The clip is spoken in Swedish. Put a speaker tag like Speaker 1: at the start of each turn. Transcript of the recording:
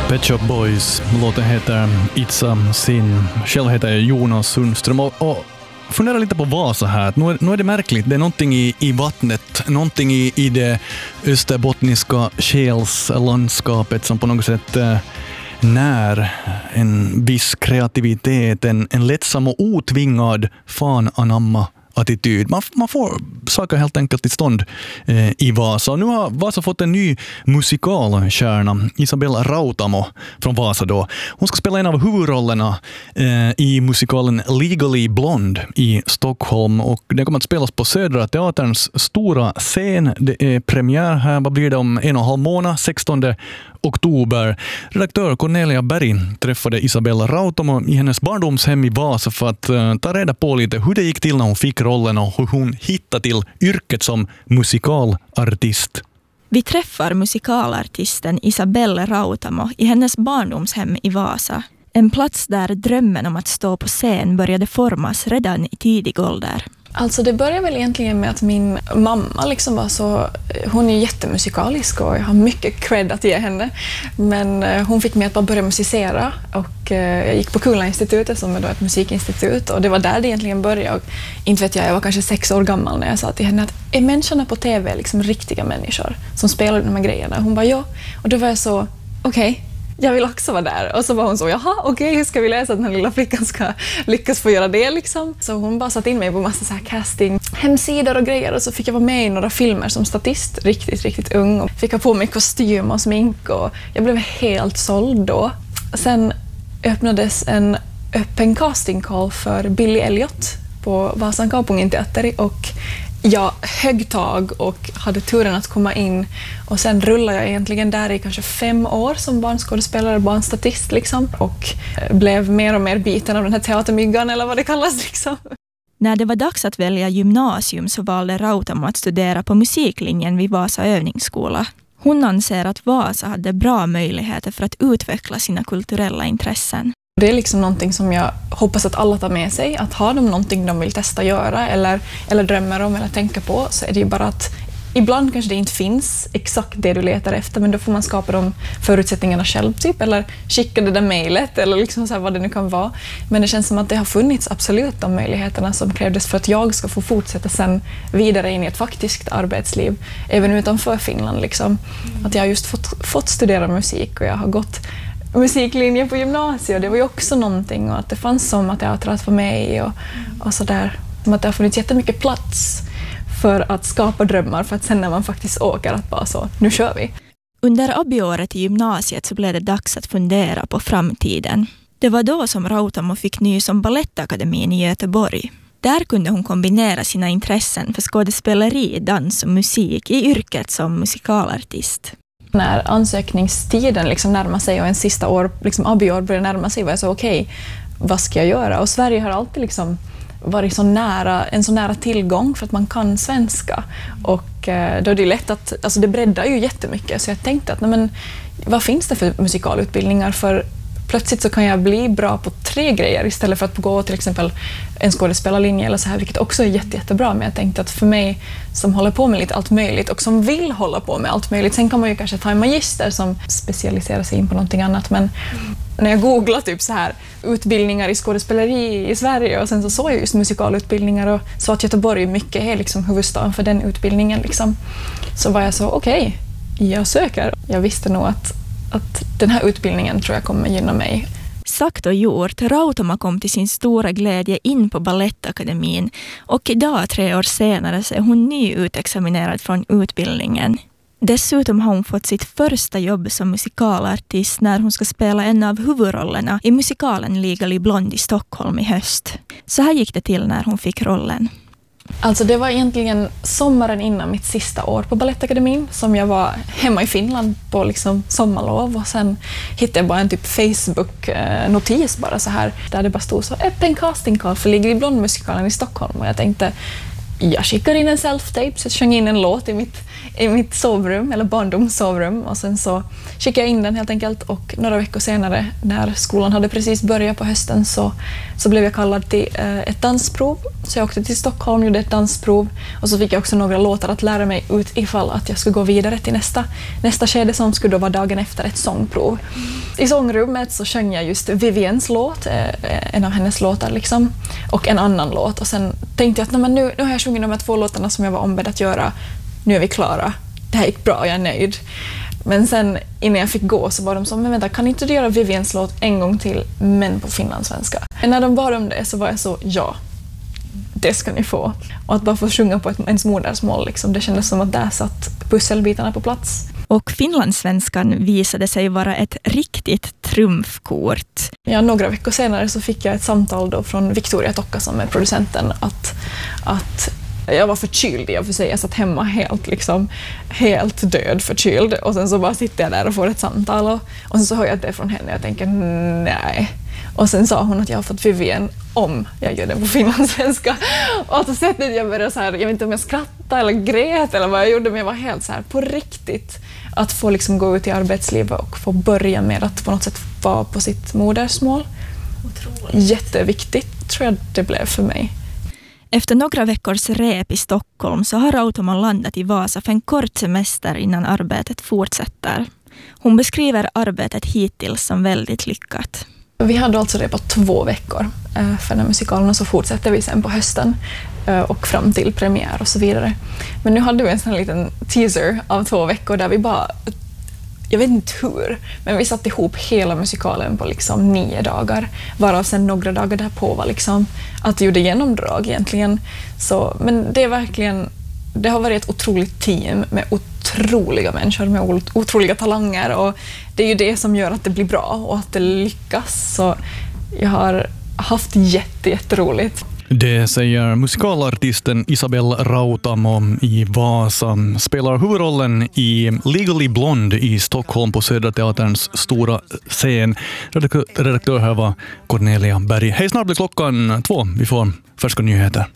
Speaker 1: Pet Shop Boys, låten heter It's a Sin. Själv heter jag Jonas Sundström och funderar lite på Vasa här. Nu är det märkligt, det är någonting i vattnet, någonting i det österbottniska själslandskapet som på något sätt när en viss kreativitet, en lättsam och otvingad fan anamma attityd. Man får saker helt enkelt till stånd i Vasa. Och nu har Vasa fått en ny musikalstjärna, Isabella Rautamo från Vasa då. Hon ska spela en av huvudrollerna i musikalen Legally Blonde i Stockholm, och den kommer att spelas på Södra Teaterns stora scen. Det är premiär här, vad blir det om 1,5 månad, 16 oktober. Redaktör Cornelia Berg träffade Isabella Rautamo i hennes barndomshem i Vasa för att ta reda på lite hur det gick till när hon fick rollen och hur hon hittade till yrket som musikalartist.
Speaker 2: Vi träffar musikalartisten Isabella Rautamo i hennes barndomshem i Vasa. En plats där drömmen om att stå på scen började formas redan i tidig ålder.
Speaker 3: Alltså det började väl egentligen med att min mamma liksom var så, hon är jättemusikalisk och jag har mycket cred att ge henne, men hon fick mig att bara börja musicera, och jag gick på Kulla-institutet som är då ett musikinstitut, och det var där det egentligen började. Och inte vet jag var kanske 6 år gammal när jag sa till henne att är människorna på tv liksom riktiga människor som spelar de här grejerna? Hon bara ja, och då var jag så okej. Jag vill också vara där. Och så var hon så, jaha, okej, hur ska vi läsa att den här lilla flickan ska lyckas få göra det liksom? Så hon bara satt in mig på massa så här casting, hemsidor och grejer, och så fick jag vara med i några filmer som statist, riktigt ung. Och fick ha på mig kostym och smink, och jag blev helt såld då. Sen öppnades en öppen casting call för Billy Elliot på Vasan Kaupungin teater, och jag högg tag och hade turen att komma in, och sen rullade jag egentligen där i kanske 5 år som barnskådespelare, barnstatist liksom, och blev mer och mer biten av den här teatermyggan eller vad det kallas liksom.
Speaker 2: När det var dags att välja gymnasium så valde Rautamo att studera på musiklinjen vid Vasa övningsskola. Hon anser att Vasa hade bra möjligheter för att utveckla sina kulturella intressen.
Speaker 3: Det är liksom någonting som jag hoppas att alla tar med sig, att har de någonting de vill testa göra eller drömmer om eller tänka på, så är det ju bara att ibland kanske det inte finns exakt det du letar efter, men då får man skapa de förutsättningarna själv typ, eller skicka det där mejlet eller liksom så här, vad det nu kan vara. Men det känns som att det har funnits absolut de möjligheterna som krävdes för att jag ska få fortsätta sen vidare in i ett faktiskt arbetsliv, även utanför Finland liksom. Att jag har just fått studera musik, och jag har gått musiklinje på gymnasiet, och det var ju också någonting, och att det fanns sommarteater att få med i och sådär. Som att det har funnits jättemycket plats för att skapa drömmar, för att sen när man faktiskt åker att bara så, nu kör vi.
Speaker 2: Under ABI-året i gymnasiet så blev det dags att fundera på framtiden. Det var då som Rautamo fick nys om Balettakademin i Göteborg. Där kunde hon kombinera sina intressen för skådespeleri, dans och musik i yrket som musikalartist.
Speaker 3: När ansökningstiden liksom närmar sig och en sista år, liksom ABI-år börjar närma sig, var jag så okej, vad ska jag göra? Och Sverige har alltid liksom varit en så nära tillgång för att man kan svenska. Och då är det lätt att, alltså det breddar ju jättemycket, så jag tänkte att nej men, vad finns det för musikalutbildningar? För plötsligt så kan jag bli bra på 3 grejer istället för att gå till exempel en skådespelarlinje eller så här, vilket också är jättebra. Men jag tänkte att för mig som håller på med lite allt möjligt och som vill hålla på med allt möjligt, sen kan man ju kanske ta en magister som specialiserar sig in på någonting annat. Men när jag googlar typ så här utbildningar i skådespeleri i Sverige, och sen så såg jag just musikalutbildningar och så att Göteborg mycket är liksom huvudstaden för den utbildningen liksom. Så var jag så okej, jag söker. Jag visste nog att den här utbildningen tror jag kommer gynna mig.
Speaker 2: Sagt och gjort, Rautamo kom till sin stora glädje in på Balettakademin, och idag 3 år senare så är hon nyutexaminerad från utbildningen. Dessutom har hon fått sitt första jobb som musikalartist när hon ska spela en av huvudrollerna i musikalen Legally Blonde i Stockholm i höst. Så här gick det till när hon fick rollen.
Speaker 3: Alltså det var egentligen sommaren innan mitt sista år på Balettakademin som jag var hemma i Finland på liksom sommarlov, och sen hittade jag bara en typ Facebook-notis bara så här, där det bara stod så öppen casting call för Legally Blonde-musikalen i Stockholm, och jag tänkte jag skickade in en self-tape, så jag sjöng in en låt i mitt sovrum, eller barndomssovrum, och sen så skickade jag in den helt enkelt, och några veckor senare när skolan hade precis börjat på hösten så blev jag kallad till ett dansprov. Så jag åkte till Stockholm, gjorde ett dansprov, och så fick jag också några låtar att lära mig ut ifall att jag skulle gå vidare till nästa skede, som skulle då vara dagen efter ett sångprov. I sångrummet så sjöng jag just Viviens låt, en av hennes låtar liksom, och en annan låt, och sen tänkte jag att nu har jag sjungit de här 2 låtarna som jag var ombedd att göra, nu är vi klara, det här gick bra, jag är nöjd. Men sen innan jag fick gå så var de så, men vänta, kan inte du göra Viviens låt en gång till, men på finlandssvenska? Men när de bad om det så var jag så, ja, det ska ni få. Och att bara få sjunga på ens modersmål, liksom, det kändes som att där satt pusselbitarna på plats.
Speaker 2: Och finlandssvenskan visade sig vara ett riktigt trumfkort.
Speaker 3: Ja, några veckor senare så fick jag ett samtal då från Victoria Tokka, som är producenten, att jag var förkyld i och för sig. Jag satt hemma helt död förkyld, och sen så bara sitter jag där och får ett samtal, och sen så hör jag det från henne och jag tänker nej. Och sen sa hon att jag har fått Vivien om jag gör det på finlandssvenska. Och så sättet jag började så här, jag vet inte om jag skrattade eller grät eller vad jag gjorde, men jag var helt så här på riktigt. Att få liksom gå ut i arbetslivet och få börja med att på något sätt vara på sitt modersmål. Otroligt. Jätteviktigt tror jag det blev för mig.
Speaker 2: Efter några veckors rep i Stockholm så har Rautamo landat i Vasa för en kort semester innan arbetet fortsätter. Hon beskriver arbetet hittills som väldigt lyckat.
Speaker 3: Vi hade alltså det på 2 veckor för den här musikalen, och så fortsätter vi sen på hösten och fram till premiär och så vidare. Men nu hade vi en sån här liten teaser av 2 veckor där vi bara, jag vet inte hur, men vi satt ihop hela musikalen på liksom 9 dagar, varav sen några dagar därpå var liksom att vi gjorde genomdrag egentligen. Så, men det är verkligen, det har varit ett otroligt team med otroliga människor med otroliga talanger, och det är ju det som gör att det blir bra och att det lyckas. Så jag har haft jätteroligt.
Speaker 1: Det säger musikalartisten Isabelle Rautamo i Vasa. Spelar huvudrollen i Legally Blonde i Stockholm på Södra Teaterns stora scen. Redaktör här var Cornelia Berg. Hej, snart blir klockan 2. Vi får färska nyheter.